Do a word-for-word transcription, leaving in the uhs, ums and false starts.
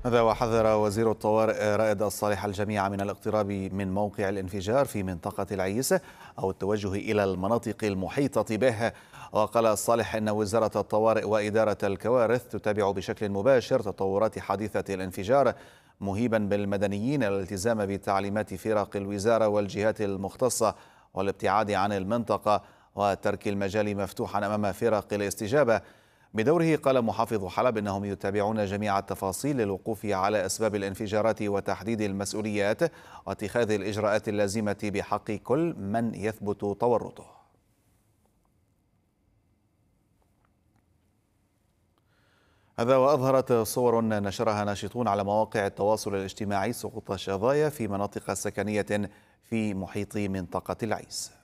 هذا وحذر وزير الطوارئ رائد الصالح الجميع من الاقتراب من موقع الانفجار في منطقة العيس أو التوجه إلى المناطق المحيطة به. وقال الصالح إن وزارة الطوارئ وإدارة الكوارث تتابع بشكل مباشر تطورات حادثة الانفجار، مهيبا بالمدنيين الالتزام بتعليمات فرق الوزارة والجهات المختصة والابتعاد عن المنطقة وترك المجال مفتوحا أمام فرق الاستجابة. بدوره قال محافظ حلب إنهم يتابعون جميع التفاصيل للوقوف على أسباب الانفجارات وتحديد المسؤوليات واتخاذ الإجراءات اللازمة بحق كل من يثبت تورطه. هذا وأظهرت صور نشرها ناشطون على مواقع التواصل الاجتماعي سقوط شظايا في مناطق سكنية في محيط منطقة العيس.